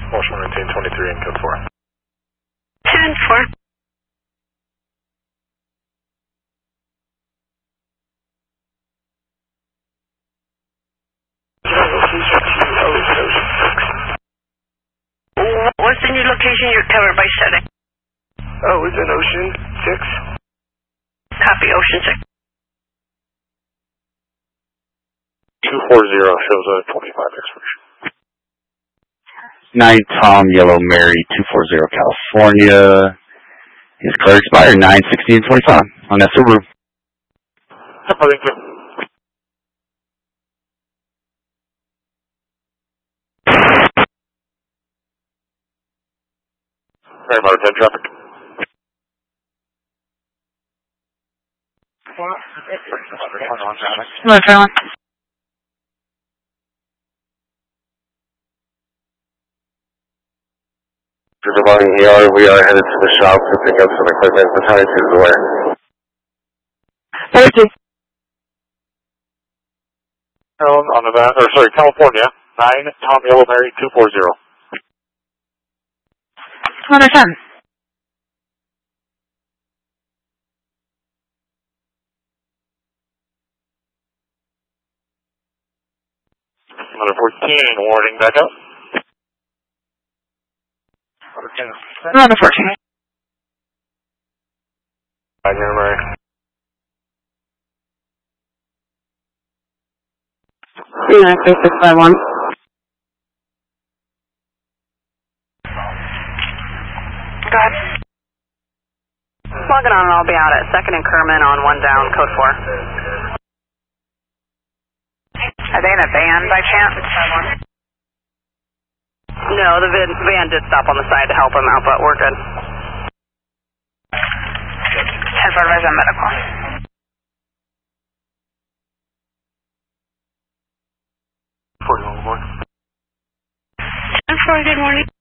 Motion maintain 23 in code 4. 10-4. What's the new location you're covered by setting? Oh, it's in Ocean 6. Copy, Ocean 6. 240 shows a 25 expiration. 9 Tom Yellow Mary 240 California. His clear expired 9/16/25 on that Subaru. Thank you. Very much 10 traffic. Hello, Carolyn. Good morning, ER. We are headed to the shop to pick up some equipment. The time is where? 30. On the van, or sorry, California. 9 Tom Yellow Mary 240. 210. Another 14, warning, back up. Another 14. Mary. 393651. Go ahead. Logging on and I'll be out at 2nd and Kerman on 1 down, code 4. Are they in a van by chance? No, the van did stop on the side to help him out, but we're good. 10-4 advise on medical. 41 morning. 10-4, good morning.